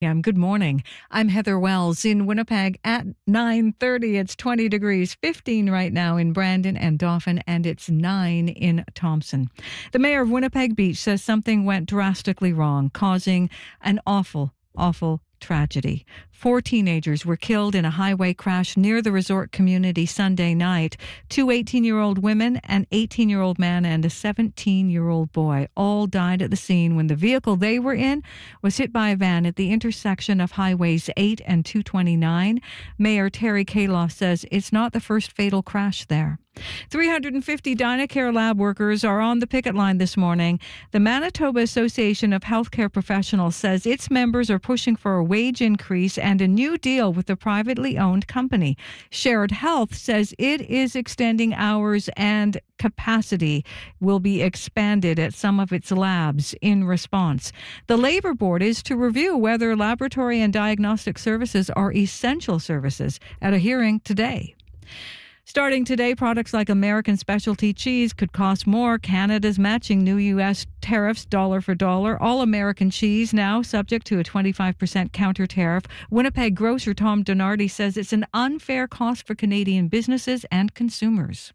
Good morning. I'm Heather Wells in Winnipeg at 9:30. It's 20 degrees, 15 right now in Brandon and Dauphin, and it's 9 in Thompson. The mayor of Winnipeg Beach says something went drastically wrong, causing an awful tragedy. 4 teenagers were killed in a highway crash near the resort community Sunday night. 2 18-year-old women, an 18-year-old man, and a 17-year-old boy all died at the scene when the vehicle they were in was hit by a van at the intersection of Highways 8 and 229. Mayor Terry Kaloff says it's not the first fatal crash there. 350 Dynacare lab workers are on the picket line this morning. The Manitoba Association of Healthcare Professionals says its members are pushing for a wage increase and a new deal with the privately owned company. Shared Health says it is extending hours and capacity will be expanded at some of its labs in response. The Labor Board is to review whether laboratory and diagnostic services are essential services at a hearing today. Starting today, products like American specialty cheese could cost more. Canada's matching new U.S. tariffs dollar for dollar. All American cheese now subject to a 25% counter tariff. Winnipeg grocer Tom Donardi says it's an unfair cost for Canadian businesses and consumers.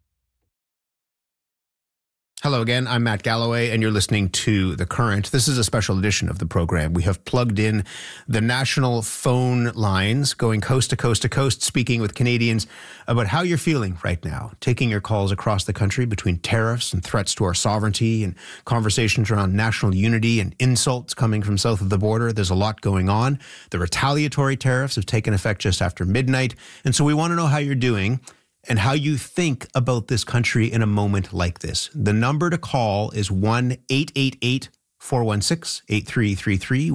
Hello again, I'm Matt Galloway, and you're listening to The Current. This is a special edition of the program. We have plugged in the national phone lines, going coast to coast to coast, speaking with Canadians about how you're feeling right now, taking your calls across the country between tariffs and threats to our sovereignty and conversations around national unity and insults coming from south of the border. There's a lot going on. The retaliatory tariffs have taken effect just after midnight, and so we want to know how you're doing and how you think about this country in a moment like this. The number to call is 1-888-416-8333,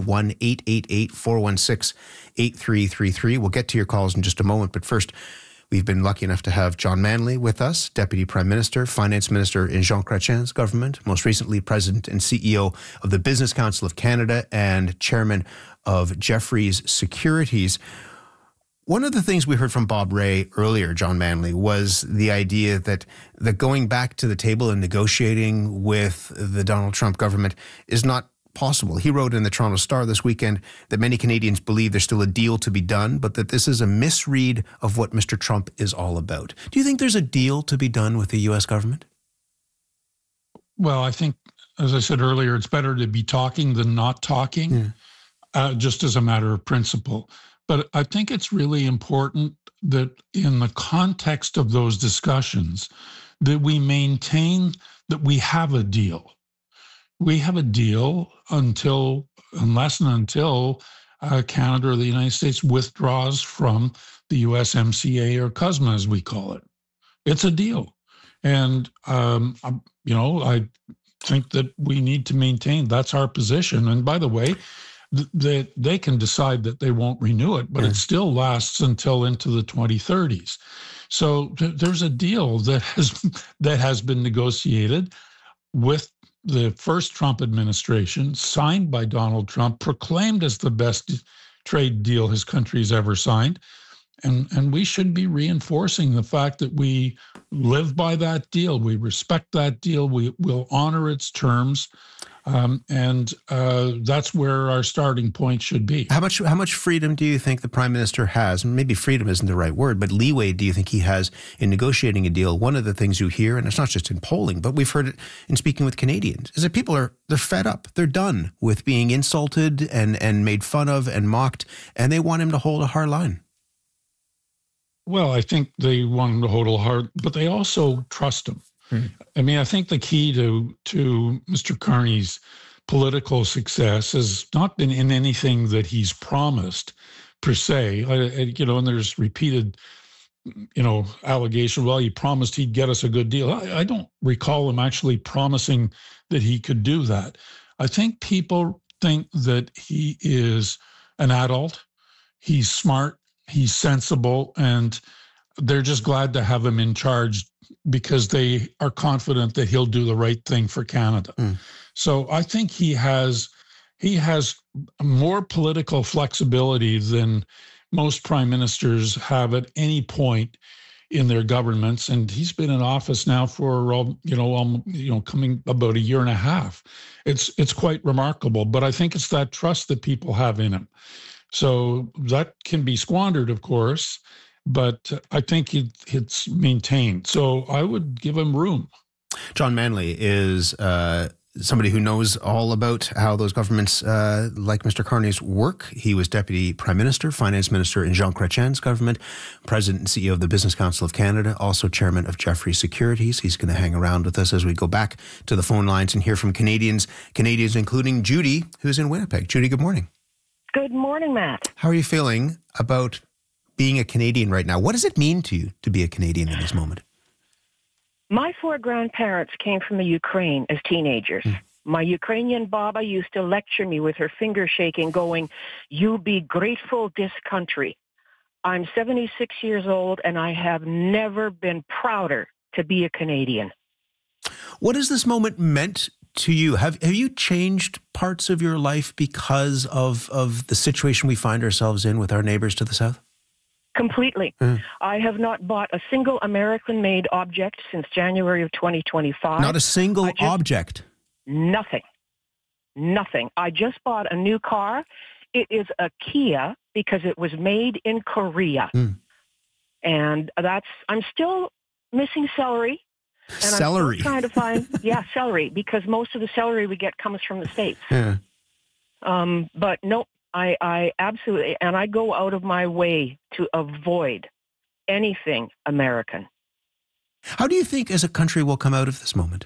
1-888-416-8333. We'll get to your calls in just a moment, but first, we've been lucky enough to have John Manley with us, Deputy Prime Minister, Finance Minister in Jean Chrétien's government, most recently President and CEO of the Business Council of Canada and Chairman of Jefferies Securities. One of the things we heard from Bob Rae earlier, John Manley, was the idea that going back to the table and negotiating with the Donald Trump government is not possible. He wrote in the Toronto Star this weekend that many Canadians believe there's still a deal to be done, but that this is a misread of what Mr. Trump is all about. Do you think there's a deal to be done with the U.S. government? Well, I think, as I said earlier, it's better to be talking than not talking, just as a matter of principle. But I think it's really important that in the context of those discussions, that we maintain that we have a deal. We have a deal unless Canada or the United States withdraws from the USMCA or CUSMA, as we call it. It's a deal. And, I think that we need to maintain, that's our position. And by the way, they can decide that they won't renew it, but it still lasts until into the 2030s. So there's a deal that has been negotiated with the first Trump administration, signed by Donald Trump, proclaimed as the best trade deal his country's ever signed. And we should be reinforcing the fact that we live by that deal. We respect that deal. We will honor its terms. And that's where our starting point should be. How much freedom do you think the Prime Minister has? Maybe freedom isn't the right word, but leeway do you think he has in negotiating a deal? One of the things you hear, and it's not just in polling, but we've heard it in speaking with Canadians, is that people they're fed up. They're done with being insulted and made fun of and mocked, and they want him to hold a hard line. Well, I think they want him to hold a hard, but they also trust him. I mean, I think the key to Mr. Carney's political success has not been in anything that he's promised per se. And there's repeated, allegation. Well, he promised he'd get us a good deal. I don't recall him actually promising that he could do that. I think people think that he is an adult. He's smart. He's sensible, and they're just glad to have him in charge because they are confident that he'll do the right thing for Canada. So I think he has more political flexibility than most prime ministers have at any point in their governments, and he's been in office now for coming about a year and a half. It's quite remarkable, but I think it's that trust that people have in him. So that can be squandered, of course, but I think it's maintained. So I would give him room. John Manley is somebody who knows all about how those governments, like Mr. Carney's, work. He was Deputy Prime Minister, Finance Minister in Jean Chrétien's government, President and CEO of the Business Council of Canada, also Chairman of Jefferies Securities. He's going to hang around with us as we go back to the phone lines and hear from Canadians including Judy, who's in Winnipeg. Judy, good morning. Good morning, Matt. How are you feeling about being a Canadian right now? What does it mean to you to be a Canadian in this moment? My 4 grandparents came from the Ukraine as teenagers. My Ukrainian Baba used to lecture me with her finger shaking, going, "You be grateful this country." I'm 76 years old, and I have never been prouder to be a Canadian. What has this moment meant to you? Have you changed parts of your life because of the situation we find ourselves in with our neighbors to the south? Completely. I have not bought a single American-made object since January of 2025. Not a single object? Nothing. I just bought a new car. It is a Kia because it was made in Korea. And I'm still missing celery. And Celery? I'm still trying to find, celery, because most of the celery we get comes from the States. Yeah. But no, I absolutely, and I go out of my way to avoid anything American. How do you think as a country we'll come out of this moment?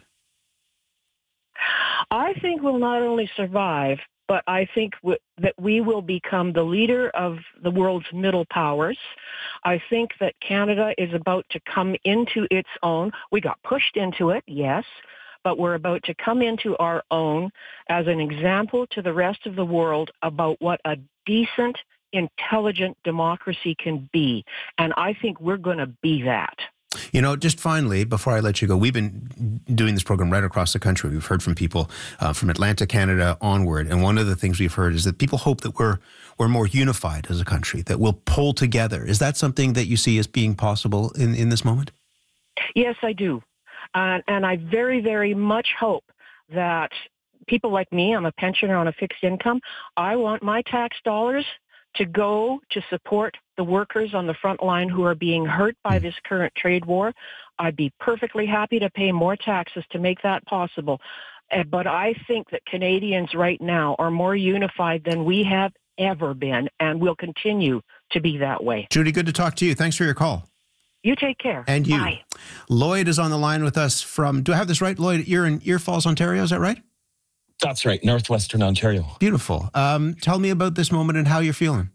I think we'll not only survive, but I think that we will become the leader of the world's middle powers. I think that Canada is about to come into its own. We got pushed into it, yes, but we're about to come into our own as an example to the rest of the world about what a decent, intelligent democracy can be. And I think we're going to be that. You know, just finally, before I let you go, we've been doing this program right across the country. We've heard from people from Atlanta, Canada onward. And one of the things we've heard is that people hope that we're more unified as a country, that we'll pull together. Is that something that you see as being possible in this moment? Yes, I do. And I very, very much hope that people like me, I'm a pensioner on a fixed income, I want my tax dollars to go to support the workers on the front line who are being hurt by this current trade war. I'd be perfectly happy to pay more taxes to make that possible. But I think that Canadians right now are more unified than we have ever been, and will continue to be that way. Judy, good to talk to you. Thanks for your call. You take care. And you. Bye. Lloyd is on the line with us from, do I have this right, Lloyd? You're in Ear Falls, Ontario, is that right? That's right, northwestern Ontario. Beautiful. Tell me about this moment and how you're feeling.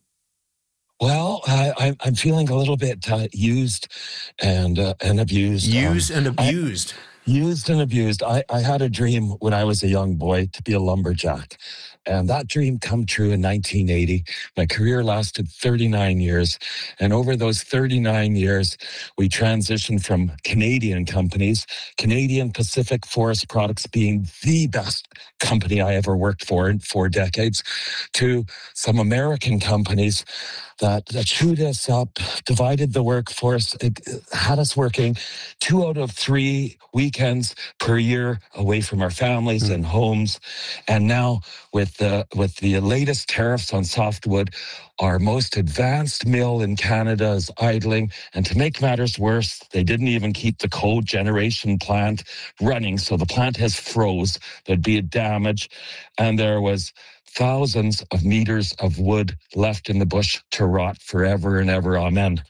Well, I'm feeling a little bit used and abused. Used and abused. Used and abused. I had a dream when I was a young boy to be a lumberjack. And that dream come true in 1980. My career lasted 39 years. And over those 39 years, we transitioned from Canadian companies, Canadian Pacific Forest Products being the best company I ever worked for in 4 decades, to some American companies that chewed us up, divided the workforce, had us working 2 out of 3 weekends per year away from our families and homes. And now with the latest tariffs on softwood, our most advanced mill in Canada is idling. And to make matters worse, they didn't even keep the cogeneration plant running. So the plant has froze. There'd be a damage. And there was thousands of meters of wood left in the bush to rot forever and ever. Amen.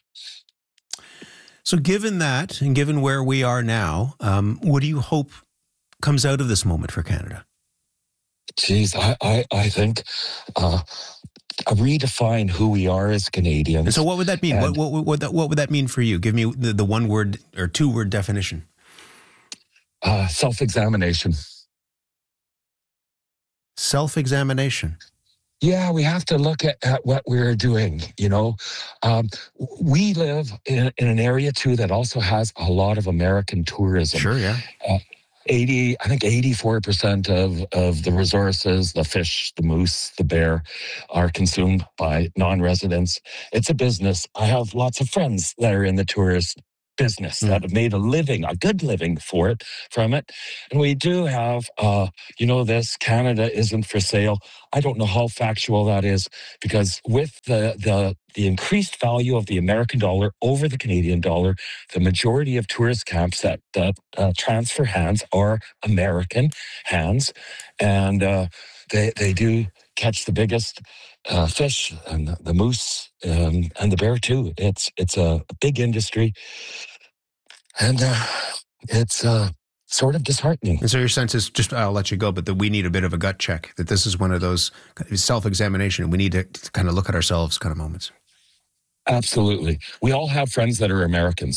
So given that, and given where we are now, what do you hope comes out of this moment for Canada? Geez, I think redefine who we are as Canadians. And so what would that mean? What would that mean for you? Give me the 1 word or 2 word definition. Self-examination. Self-examination. Yeah, we have to look at what we're doing, you know. We live in an area, too, that also has a lot of American tourism. Sure, yeah. 84% of the resources, the fish, the moose, the bear, are consumed by non-residents. It's a business. I have lots of friends that are in the tourist business that have made a good living from it. And we do have, this Canada isn't for sale. I don't know how factual that is, because with the increased value of the American dollar over the Canadian dollar, the majority of tourist camps that transfer hands are American hands, and they do catch the biggest fish, and the moose, and the bear too. It's a big industry, and it's sort of disheartening. And so your sense is, just, I'll let you go, but that we need a bit of a gut check, that this is one of those self-examination. We need to kind of look at ourselves kind of moments. Absolutely. We all have friends that are Americans,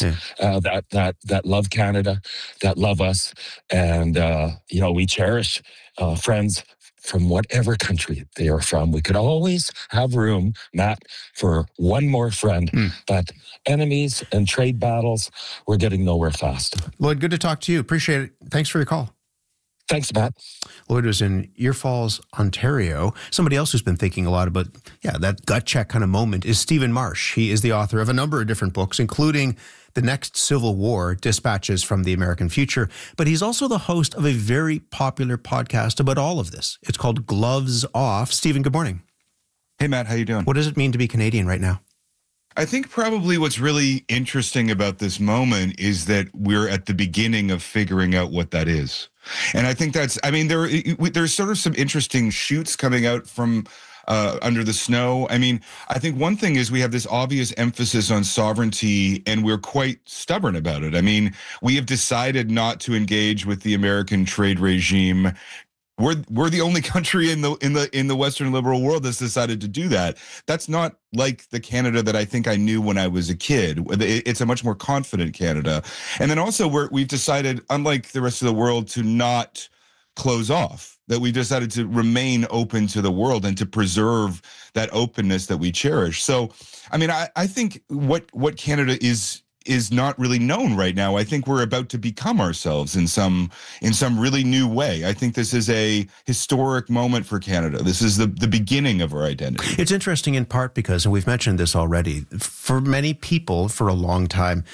that love Canada, that love us. And, we cherish friends from whatever country they are from. We could always have room, Matt, for one more friend. But enemies and trade battles, we're getting nowhere fast. Lloyd, good to talk to you. Appreciate it. Thanks for your call. Thanks, Matt. Lloyd was in Ear Falls, Ontario. Somebody else who's been thinking a lot about, that gut check kind of moment is Stephen Marsh. He is the author of a number of different books, including The Next Civil War, Dispatches from the American Future. But he's also the host of a very popular podcast about all of this. It's called Gloves Off. Stephen, good morning. Hey, Matt, how you doing? What does it mean to be Canadian right now? I think probably what's really interesting about this moment is that we're at the beginning of figuring out what that is. And I think there's sort of some interesting shoots coming out from under the snow. I mean, I think one thing is we have this obvious emphasis on sovereignty, and we're quite stubborn about it. I mean, we have decided not to engage with the American trade regime. We're the only country in the Western liberal world that's decided to do that. That's not like the Canada that I think I knew when I was a kid. It's a much more confident Canada. And then also we've decided, unlike the rest of the world, to not close off, that we decided to remain open to the world and to preserve that openness that we cherish. So, I mean, I think what Canada is not really known right now. I think we're about to become ourselves in some really new way. I think this is a historic moment for Canada. This is the beginning of our identity. It's interesting in part because, and we've mentioned this already, for many people for a long time,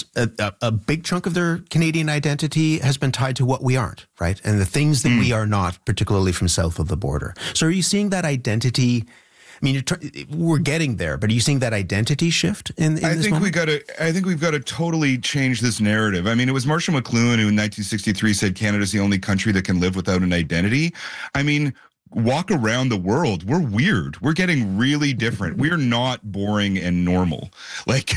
a big chunk of their Canadian identity has been tied to what we aren't, right? And the things that we are not, particularly from south of the border. So are you seeing that identity? I mean, we're getting there, but are you seeing that identity shift in this moment? I think we've got to totally change this narrative. I mean, it was Marshall McLuhan who in 1963 said Canada's the only country that can live without an identity. I mean, walk around the world. We're weird. We're getting really different. We are not boring and normal. Like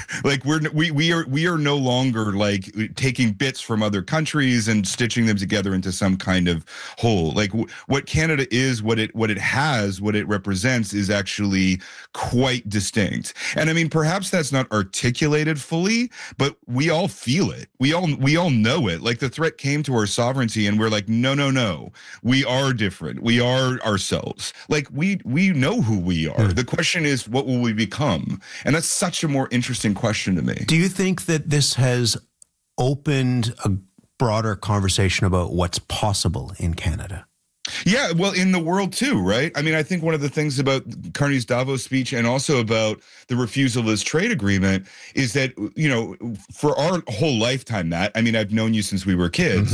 we are no longer like taking bits from other countries and stitching them together into some kind of whole. Like what Canada is, what it has, what it represents is actually quite distinct. And I mean, perhaps that's not articulated fully, but we all feel it. We all know it. Like the threat came to our sovereignty and we're like, no. We are different. We are ourselves. Like we know who we are. The question is, what will we become? And that's such a more interesting question to me. Do you think that this has opened a broader conversation about what's possible in Canada? Yeah, well, in the world too, right? I mean, I think one of the things about Carney's Davos speech and also about the refusal of this trade agreement is that, for our whole lifetime, Matt, I mean, I've known you since we were kids,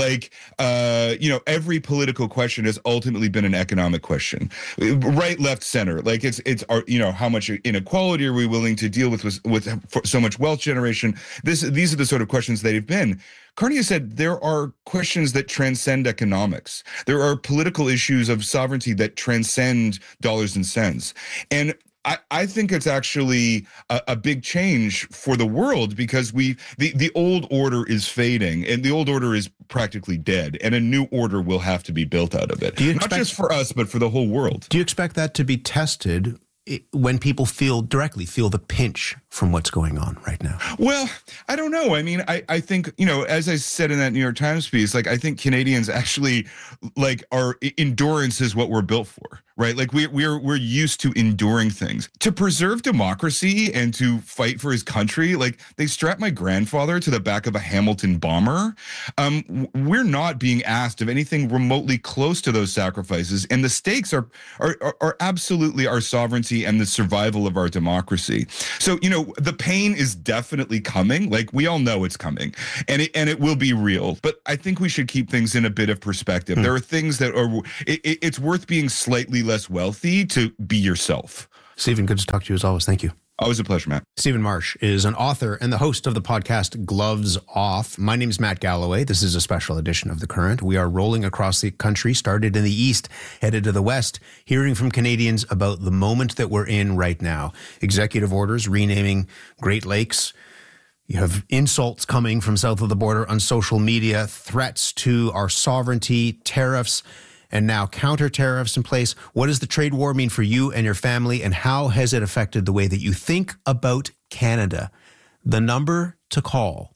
every political question has ultimately been an economic question, right, left, center. Like it's how much inequality are we willing to deal with so much wealth generation? These are the sort of questions they've been. Carney has said there are questions that transcend economics. There are political issues of sovereignty that transcend dollars and cents. And I think it's actually a big change for the world because the old order is fading and the old order is practically dead and a new order will have to be built out of it. Not just for us, but for the whole world. Do you expect that to be tested when people directly feel the pinch from what's going on right now? Well, I don't know. I mean, I think, as I said in that New York Times piece, like I think Canadians actually our endurance is what we're built for. right? Like we're used to enduring things. To preserve democracy and to fight for his country, like they strapped my grandfather to the back of a Hamilton bomber. We're not being asked of anything remotely close to those sacrifices, and the stakes are absolutely our sovereignty and the survival of our democracy. So, the pain is definitely coming. Like we all know it's coming, and it will be real. But I think we should keep things in a bit of perspective. There are things that are it's worth being slightly less wealthy to be yourself. Stephen, good to talk to you as always. Thank you. Always a pleasure, Matt. Stephen Marsh is an author and the host of the podcast Gloves Off. My name is Matt Galloway. This is a special edition of The Current. We are rolling across the country, started in the east, headed to the west, hearing from Canadians about the moment that we're in right now. Executive orders renaming Great Lakes. You have insults coming from south of the border on social media, threats to our sovereignty, tariffs, and now counter tariffs in place. What does the trade war mean for you and your family, and how has it affected the way that you think about Canada? The number to call,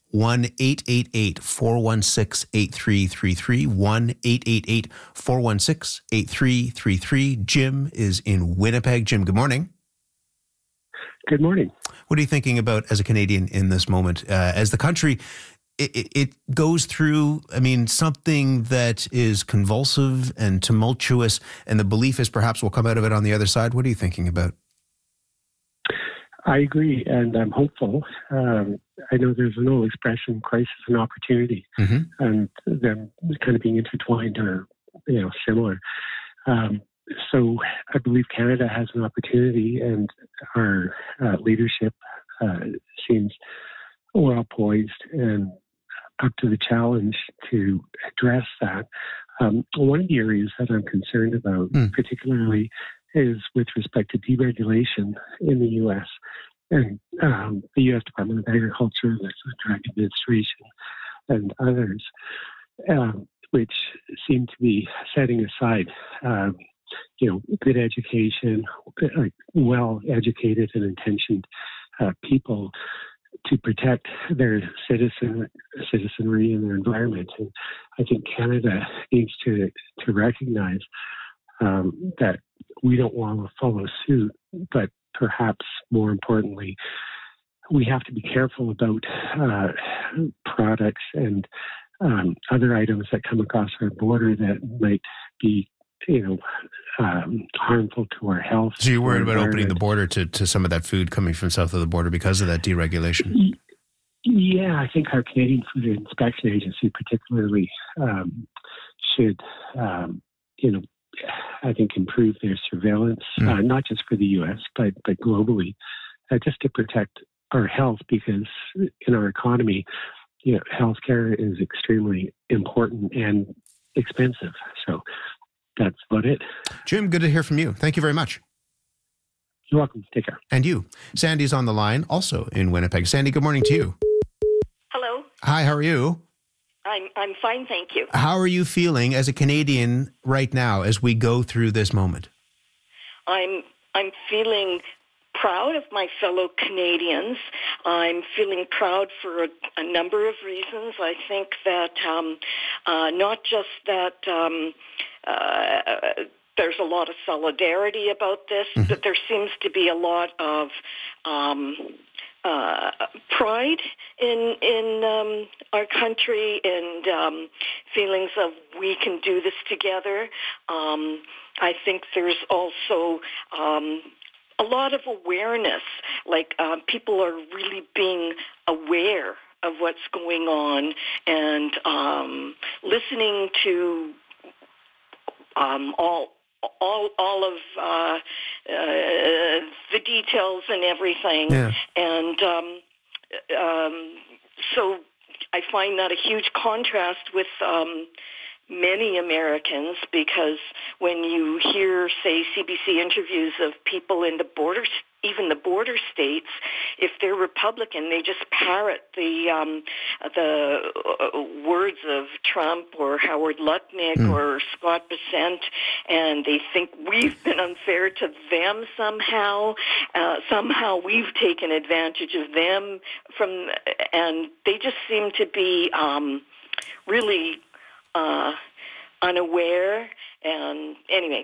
1-888-416-8333, 1-888-416-8333. Jim is in Winnipeg. Jim, good morning. Good morning. What are you thinking about as a Canadian in this moment? As the country, it goes through, something that is convulsive and tumultuous, and the belief is perhaps we'll come out of it on the other side. What are you thinking about? I agree, and I'm hopeful. I know there's an old expression, crisis and opportunity, and them kind of being intertwined or, similar. So I believe Canada has an opportunity, and our leadership seems well poised and up to the challenge to address that. One of the areas that I'm concerned about, particularly, is with respect to deregulation in the U.S. and the U.S. Department of Agriculture, the Drug Administration, and others, which seem to be setting aside good education, well-educated and intentioned people to protect their citizenry and their environment. And I think Canada needs to recognize that we don't want to follow suit, but perhaps more importantly, we have to be careful about products and other items that come across our border that might be harmful to our health. So you're worried about opening the border to some of that food coming from south of the border because of that deregulation? Yeah, I think our Canadian Food Inspection Agency particularly should, I think improve their surveillance, not just for the U.S., but globally, just to protect our health, because in our economy, healthcare is extremely important and expensive. So that's about it. Jim, good to hear from you. Thank you very much. You're welcome. Take care. And you. Sandy's on the line, also in Winnipeg. Sandy, good morning to you. Hello. Hi, how are you? I'm fine, thank you. How are you feeling as a Canadian right now as we go through this moment? I'm feeling proud of my fellow Canadians. I'm feeling proud for a number of reasons. I think that not just that there's a lot of solidarity about this, but there seems to be a lot of pride in our country and feelings of we can do this together. I think there's also a lot of awareness, like people are really being aware of what's going on and listening to all of the details and everything. Yeah. And so I find that a huge contrast with many Americans, because when you hear, say, CBC interviews of people in the border, even the border states, if they're Republican, they just parrot the words of Trump or Howard Lutnick or Scott Bessent, and they think we've been unfair to them somehow. Somehow we've taken advantage of them and they just seem to be really unaware And anyway.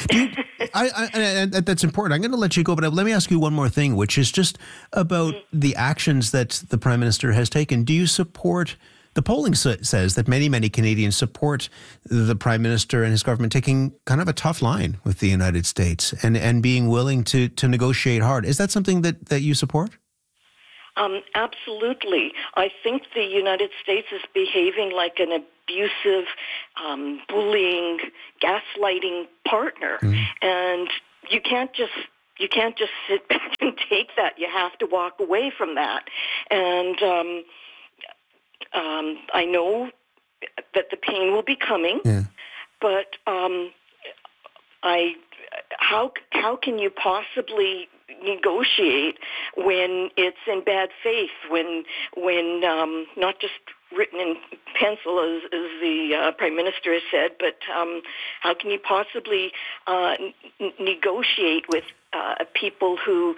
I that's important. I'm going to let you go, but let me ask you one more thing, which is just about the actions that the Prime Minister has taken. Do you support, the polling says that many Canadians support the Prime Minister and his government taking kind of a tough line with the United States and being willing to negotiate hard. Is that something that you support? Absolutely. I think the United States is behaving like an abusive, bullying, gaslighting partner, and you can't just sit back and take that. You have to walk away from that. And I know that the pain will be coming, but how can you possibly negotiate when it's in bad faith, when not just written in pencil, as the Prime Minister has said, but how can you possibly negotiate with people who,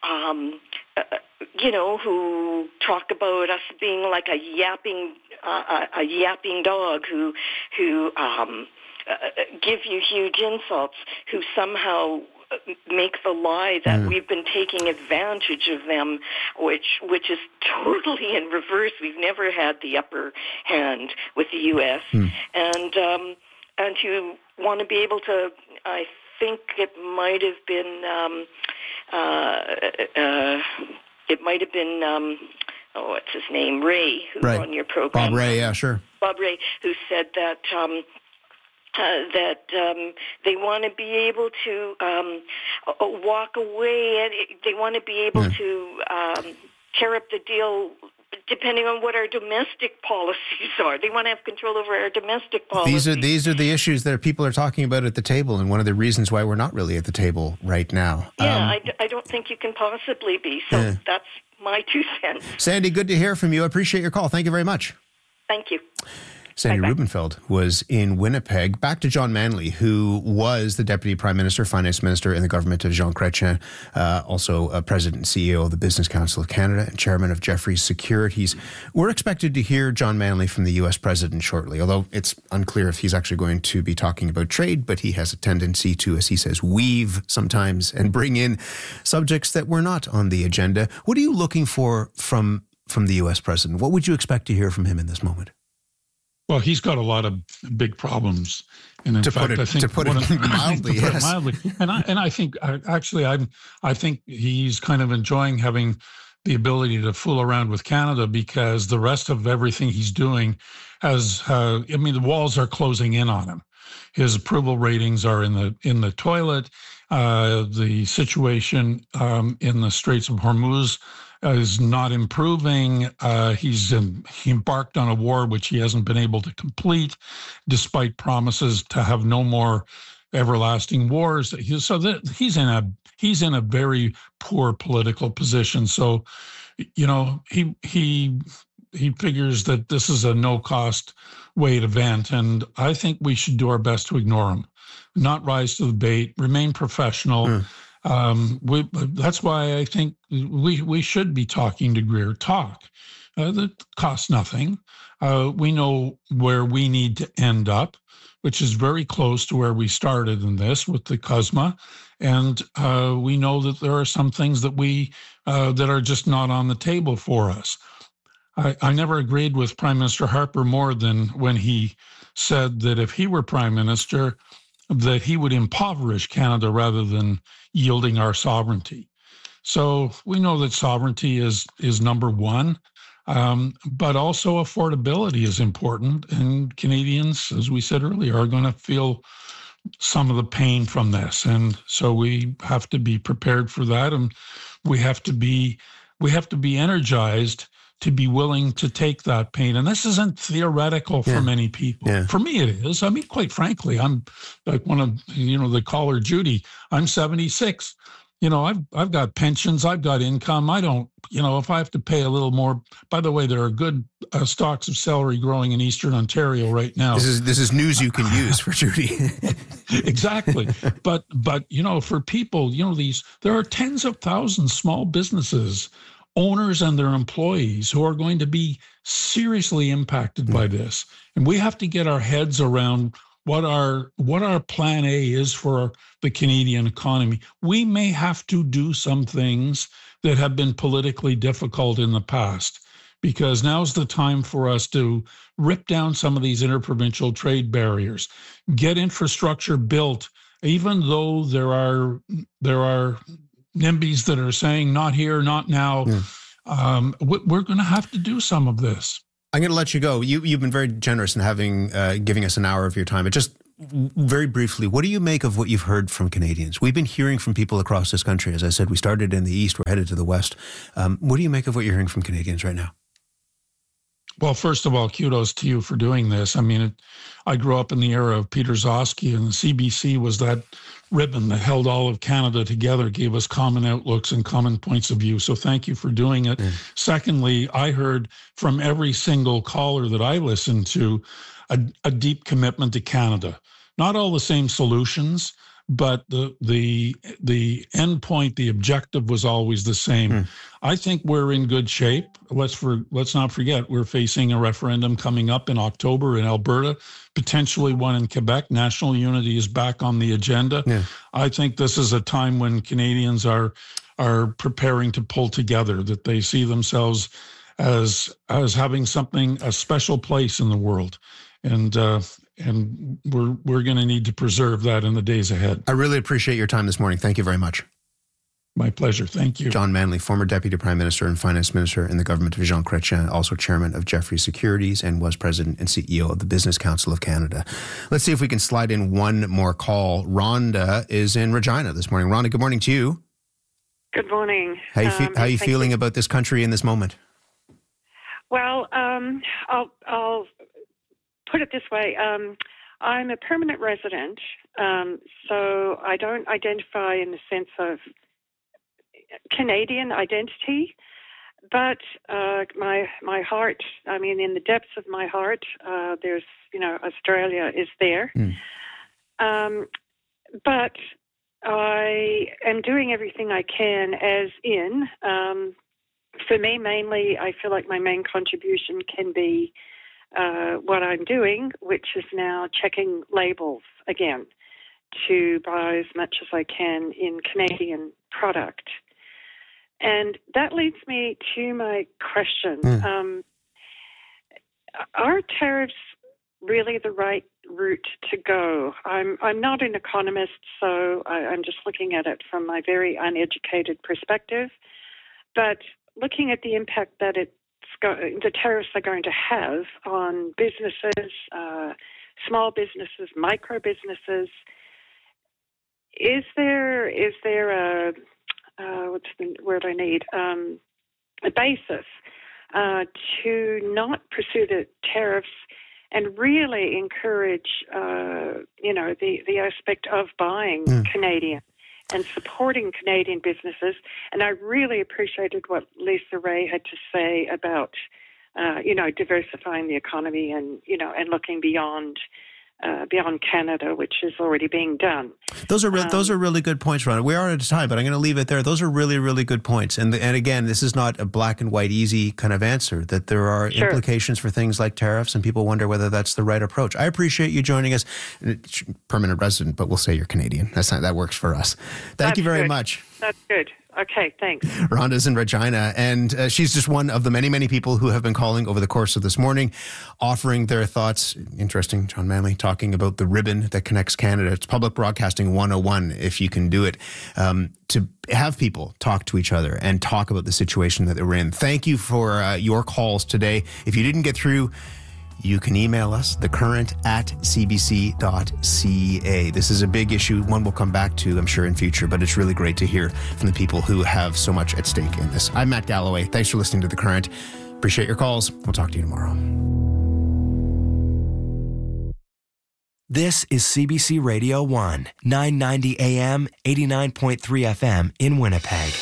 who talk about us being like a yapping dog, who give you huge insults, who somehow make the lie that we've been taking advantage of them, which is totally in reverse. We've never had the upper hand with the U.S. And to want to be able to, I think it might have been what's his name, Ray, who's on your program. Bob Ray, yeah, sure. Bob Ray, who said that they want to be able to walk away, and they want to be able to tear up the deal depending on what our domestic policies are. They want to have control over our domestic policies. These are the issues that people are talking about at the table, and one of the reasons why we're not really at the table right now. Yeah, I don't think you can possibly be. So that's my 2 cents. Sandy, good to hear from you. I appreciate your call. Thank you very much. Thank you. Sandy Rubenfeld was in Winnipeg. Back to John Manley, who was the Deputy Prime Minister, Finance Minister in the government of Jean Chrétien, also President and CEO of the Business Council of Canada and Chairman of Jefferies Securities. We're expected to hear John Manley from the U.S. President shortly, although it's unclear if he's actually going to be talking about trade, but he has a tendency to, as he says, weave sometimes and bring in subjects that were not on the agenda. What are you looking for from the U.S. President? What would you expect to hear from him in this moment? Well, he's got a lot of big problems, and to put it mildly, yes. And I think I think he's kind of enjoying having the ability to fool around with Canada, because the rest of everything he's doing has, the walls are closing in on him. His approval ratings are in the toilet. The situation in the Straits of Hormuz is not improving. He embarked on a war which he hasn't been able to complete, despite promises to have no more everlasting wars. He's in a very poor political position. So, he figures that this is a no-cost way to vent, and I think we should do our best to ignore him, not rise to the bait, remain professional. That's why I think we should be talking to Greer. That costs nothing. We know where we need to end up, which is very close to where we started in this with the CUSMA, and we know that there are some things that that are just not on the table for us. I never agreed with Prime Minister Harper more than when he said that if he were Prime Minister, that he would impoverish Canada rather than yielding our sovereignty. So we know that sovereignty is number one, but also affordability is important. And Canadians, as we said earlier, are going to feel some of the pain from this. And so we have to be prepared for that. And we have to be energized to be willing to take that pain. And this isn't theoretical for many people. Yeah. For me, it is. I mean, quite frankly, I'm like one of, the caller, Judy, I'm 76. I've got pensions, I've got income. I don't, if I have to pay a little more, by the way, there are good stalks of celery growing in Eastern Ontario right now. This is news you can use for Judy. Exactly. But for people, there are tens of thousands small businesses, owners and their employees, who are going to be seriously impacted by this. And we have to get our heads around what our plan A is for the Canadian economy. We may have to do some things that have been politically difficult in the past, because now's the time for us to rip down some of these interprovincial trade barriers, get infrastructure built, even though there are NIMBYs that are saying not here, not now. We're going to have to do some of this. I'm going to let you go. You've been very generous in giving us an hour of your time. But just very briefly, what do you make of what you've heard from Canadians? We've been hearing from people across this country. As I said, we started in the east, we're headed to the west. What do you make of what you're hearing from Canadians right now? Well, first of all, kudos to you for doing this. I mean, I grew up in the era of Peter Zosky, and the CBC was that ribbon that held all of Canada together, gave us common outlooks and common points of view. So thank you for doing it. Secondly, I heard from every single caller that I listened to a deep commitment to Canada. Not all the same solutions, but the end point, the objective was always the same. I think we're in good shape. Let's not forget, we're facing a referendum coming up in October in Alberta, potentially one in Quebec. National unity is back on the agenda. I think this is a time when Canadians are preparing to pull together, that they see themselves as having a special place in the world. And we're going to need to preserve that in the days ahead. I really appreciate your time this morning. Thank you very much. My pleasure. Thank you. John Manley, former Deputy Prime Minister and Finance Minister in the government of Jean Chrétien, also Chairman of Jefferies Securities and was President and CEO of the Business Council of Canada. Let's see if we can slide in one more call. Rhonda is in Regina this morning. Rhonda, good morning to you. Good morning. How are you feeling about this country in this moment? Well, I'll put it this way. I'm a permanent resident, so I don't identify in the sense of Canadian identity, but my heart, I mean, in the depths of my heart, there's, Australia is there. But I am doing everything I can, as in, for me, mainly, I feel like my main contribution can be what I'm doing, which is now checking labels again to buy as much as I can in Canadian product. And that leads me to my question. Are tariffs really the right route to go? I'm not an economist, so I'm just looking at it from my very uneducated perspective. But looking at the impact that the tariffs are going to have on businesses, small businesses, micro businesses, is there a what's the word I need? A basis to not pursue the tariffs and really encourage, the aspect of buying Canadian and supporting Canadian businesses. And I really appreciated what Lisa Rae had to say about, diversifying the economy and looking beyond Canada, which is already being done. Those are really good points, Rhonda. We are at a time, but I'm going to leave it there. Those are really, really good points. And again, this is not a black and white, easy kind of answer, that there are implications for things like tariffs, and people wonder whether that's the right approach. I appreciate you joining us. Permanent resident, but we'll say you're Canadian. That works for us. Thank you very much. That's good. Okay, thanks. Rhonda's in Regina, and she's just one of the many, many people who have been calling over the course of this morning, offering their thoughts. Interesting, John Manley talking about the ribbon that connects Canada. It's Public Broadcasting 101, if you can do it, to have people talk to each other and talk about the situation that we're in. Thank you for your calls today. If you didn't get through, you can email us, thecurrent@cbc.ca. This is a big issue, one we'll come back to, I'm sure, in future, but it's really great to hear from the people who have so much at stake in this. I'm Matt Galloway. Thanks for listening to The Current. Appreciate your calls. We'll talk to you tomorrow. This is CBC Radio 1, 990 AM, 89.3 FM in Winnipeg.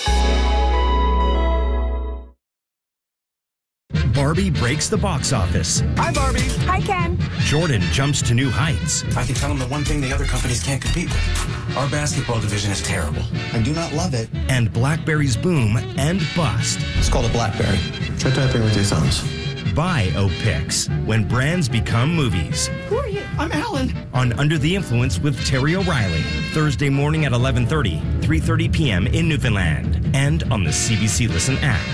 Barbie breaks the box office. Hi, Barbie. Hi, Ken. Jordan jumps to new heights. I can tell them the one thing the other companies can't compete with. Our basketball division is terrible. I do not love it. And BlackBerry's boom and bust. It's called a BlackBerry. Try typing with your thumbs. Biopics, when brands become movies. Who are you? I'm Alan. On Under the Influence with Terry O'Reilly. Thursday morning at 11:30, 3:30 p.m. in Newfoundland. And on the CBC Listen app.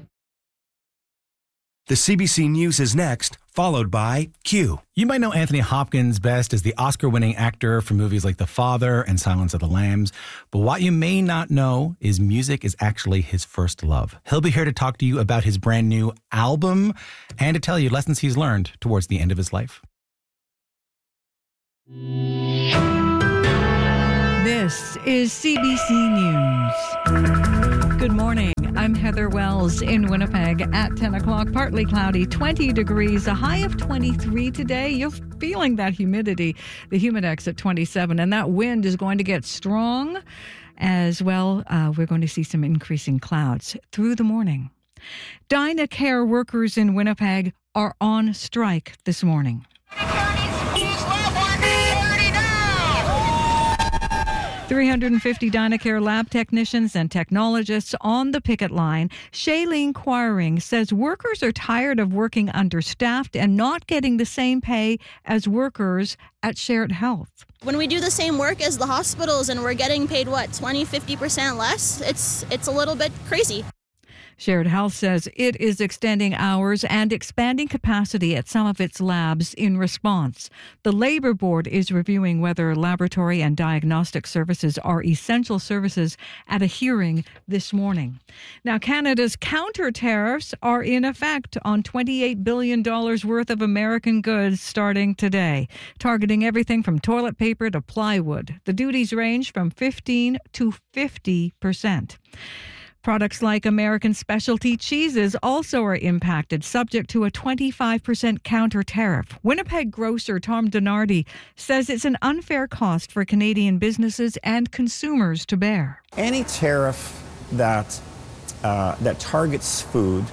The CBC News is next, followed by Q. You might know Anthony Hopkins best as the Oscar-winning actor for movies like The Father and Silence of the Lambs. But what you may not know is music is actually his first love. He'll be here to talk to you about his brand new album and to tell you lessons he's learned towards the end of his life. This is CBC News. Good morning. I'm Heather Wells in Winnipeg at 10 o'clock. Partly cloudy, 20 degrees, a high of 23 today. You're feeling that humidity. The Humidex at 27, and that wind is going to get strong as well. We're going to see some increasing clouds through the morning. Dynacare workers in Winnipeg are on strike this morning. 350 Dynacare lab technicians and technologists on the picket line. Shailene Quiring says workers are tired of working understaffed and not getting the same pay as workers at Shared Health. When we do the same work as the hospitals and we're getting paid, 20-50% less, it's a little bit crazy. Shared Health says it is extending hours and expanding capacity at some of its labs in response. The Labour Board is reviewing whether laboratory and diagnostic services are essential services at a hearing this morning. Now, Canada's counter tariffs are in effect on $28 billion worth of American goods starting today, targeting everything from toilet paper to plywood. The duties range from 15% to 50%. Products like American specialty cheeses also are impacted, subject to a 25% counter tariff. Winnipeg grocer Tom Donardi says it's an unfair cost for Canadian businesses and consumers to bear. Any tariff that targets food,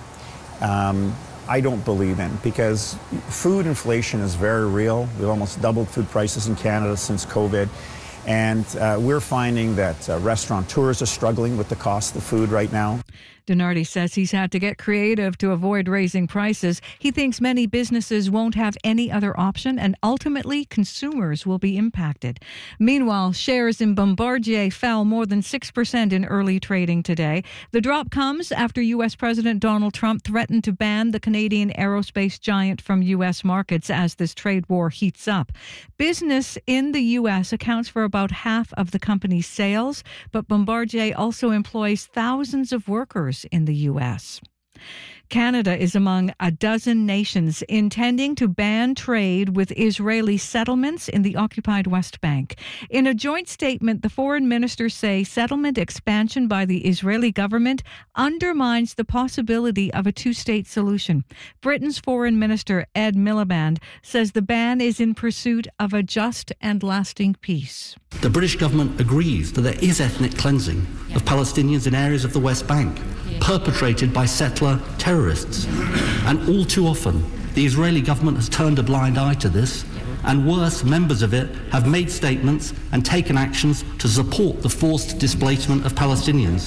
I don't believe in, because food inflation is very real. We've almost doubled food prices in Canada since COVID. And we're finding that restaurateurs are struggling with the cost of food right now. Donardi says he's had to get creative to avoid raising prices. He thinks many businesses won't have any other option, and ultimately consumers will be impacted. Meanwhile, shares in Bombardier fell more than 6% in early trading today. The drop comes after U.S. President Donald Trump threatened to ban the Canadian aerospace giant from U.S. markets as this trade war heats up. Business in the U.S. accounts for about half of the company's sales, but Bombardier also employs thousands of workers in the U.S. Canada is among a dozen nations intending to ban trade with Israeli settlements in the occupied West Bank. In a joint statement, the foreign ministers say settlement expansion by the Israeli government undermines the possibility of a two-state solution. Britain's Foreign Minister Ed Miliband says the ban is in pursuit of a just and lasting peace. The British government agrees that there is ethnic cleansing of Palestinians in areas of the West Bank, perpetrated by settler terrorists. And all too often, the Israeli government has turned a blind eye to this, and worse, members of it have made statements and taken actions to support the forced displacement of Palestinians.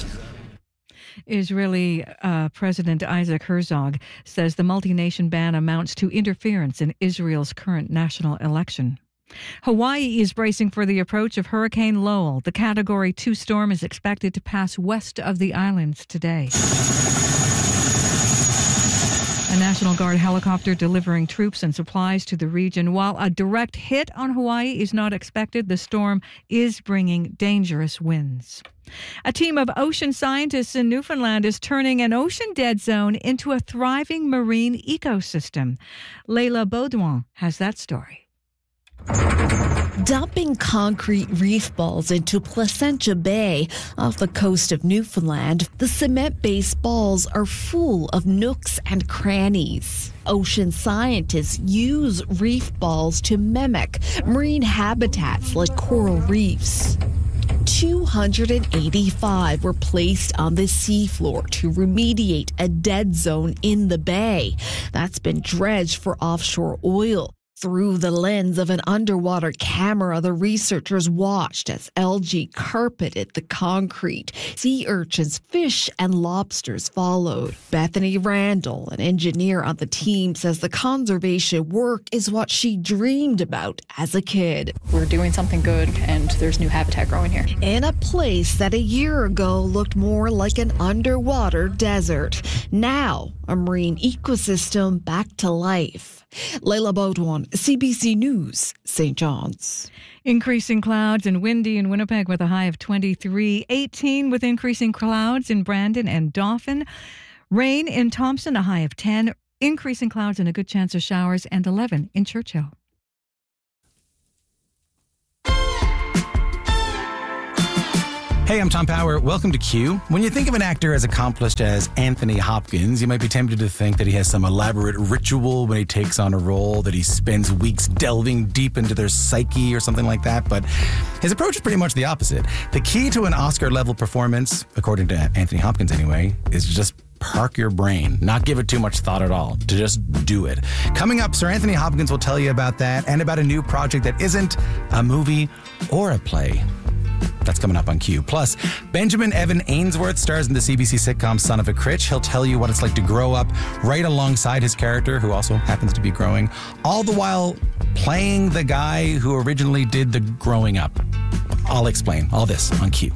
Israeli President Isaac Herzog says the multi-nation ban amounts to interference in Israel's current national election. Hawaii is bracing for the approach of Hurricane Lowell. The Category 2 storm is expected to pass west of the islands today. A National Guard helicopter delivering troops and supplies to the region. While a direct hit on Hawaii is not expected, the storm is bringing dangerous winds. A team of ocean scientists in Newfoundland is turning an ocean dead zone into a thriving marine ecosystem. Leila Baudouin has that story. Dumping concrete reef balls into Placentia Bay off the coast of Newfoundland, the cement-based balls are full of nooks and crannies. Ocean scientists use reef balls to mimic marine habitats like coral reefs. 285 were placed on the seafloor to remediate a dead zone in the bay that's been dredged for offshore oil. Through the lens of an underwater camera, the researchers watched as algae carpeted the concrete. Sea urchins, fish, and lobsters followed. Bethany Randall, an engineer on the team, says the conservation work is what she dreamed about as a kid. We're doing something good, and there's new habitat growing here. In a place that a year ago looked more like an underwater desert. Now, a marine ecosystem back to life. Layla Baudouin, CBC News, St. John's. Increasing clouds and windy in Winnipeg with a high of 23, 18 with increasing clouds in Brandon and Dauphin. Rain in Thompson, a high of 10, increasing clouds and a good chance of showers, and 11 in Churchill. Hey, I'm Tom Power. Welcome to Q. When you think of an actor as accomplished as Anthony Hopkins, you might be tempted to think that he has some elaborate ritual when he takes on a role, that he spends weeks delving deep into their psyche or something like that. But his approach is pretty much the opposite. The key to an Oscar-level performance, according to Anthony Hopkins anyway, is just park your brain, not give it too much thought at all, to just do it. Coming up, Sir Anthony Hopkins will tell you about that and about a new project that isn't a movie or a play. That's coming up on Q. Plus, Benjamin Evan Ainsworth stars in the CBC sitcom Son of a Critch. He'll tell you what it's like to grow up right alongside his character, who also happens to be growing, all the while playing the guy who originally did the growing up. I'll explain all this on Q.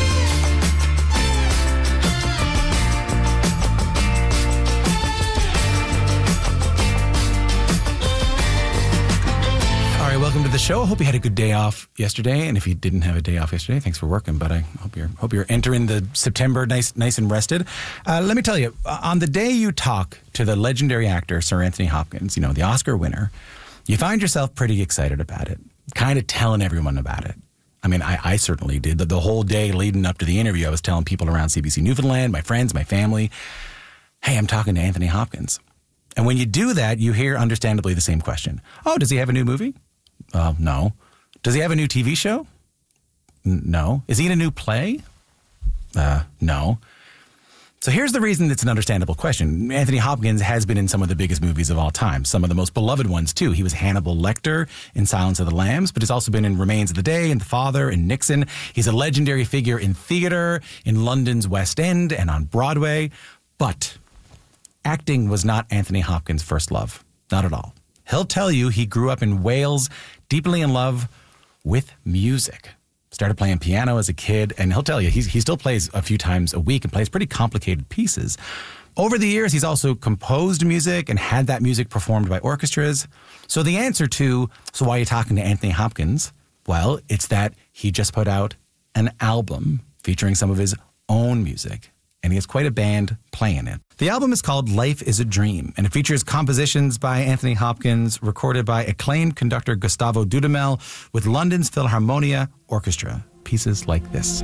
Welcome to the show. I hope you had a good day off yesterday, and if you didn't have a day off yesterday, thanks for working. But I hope you're entering the September nice and rested. Let me tell you, on the day you talk to the legendary actor Sir Anthony Hopkins, the Oscar winner, you find yourself pretty excited about it, kind of telling everyone about it. I mean, I certainly did. The whole day leading up to the interview, I was telling people around CBC Newfoundland, my friends, my family, hey, I'm talking to Anthony Hopkins. And when you do that, you hear understandably the same question. Oh, does he have a new movie? No. Does he have a new TV show? No. Is he in a new play? No. So here's the reason it's an understandable question. Anthony Hopkins has been in some of the biggest movies of all time, some of the most beloved ones, too. He was Hannibal Lecter in Silence of the Lambs, but he's also been in Remains of the Day and The Father and Nixon. He's a legendary figure in theater, in London's West End, and on Broadway. But acting was not Anthony Hopkins' first love. Not at all. He'll tell you he grew up in Wales, deeply in love with music. Started playing piano as a kid, and he'll tell you he still plays a few times a week and plays pretty complicated pieces. Over the years, he's also composed music and had that music performed by orchestras. So the answer to, so why are you talking to Anthony Hopkins? Well, it's that he just put out an album featuring some of his own music, and he has quite a band playing it. The album is called Life is a Dream, and it features compositions by Anthony Hopkins, recorded by acclaimed conductor Gustavo Dudamel with London's Philharmonia Orchestra. Pieces like this.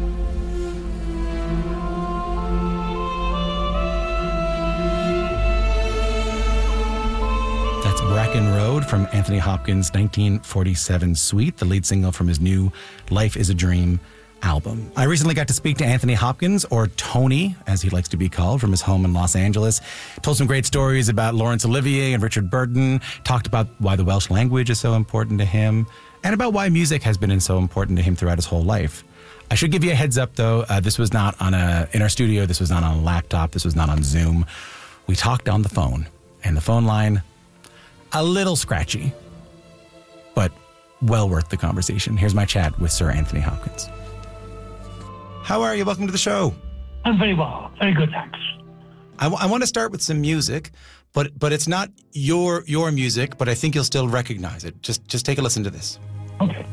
That's Bracken Road from Anthony Hopkins' 1947 suite, the lead single from his new Life is a Dream album. I recently got to speak to Anthony Hopkins, or Tony, as he likes to be called, from his home in Los Angeles. Told some great stories about Laurence Olivier and Richard Burton, talked about why the Welsh language is so important to him, and about why music has been so important to him throughout his whole life. I should give you a heads up, though. This was not in our studio. This was not on a laptop. This was not on Zoom. We talked on the phone, and the phone line, a little scratchy, but well worth the conversation. Here's my chat with Sir Anthony Hopkins. How are you? Welcome to the show. I'm very well. Very good, thanks. I want to start with some music, but it's not your music, but I think you'll still recognize it. Just take a listen to this. Okay.